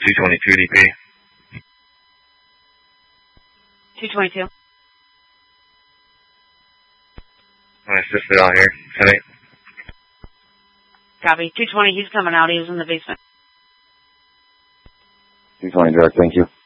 222 DP. 222. My sister out here. 10-8. Copy. 220, he's coming out. He was in the basement. 220 direct, thank you.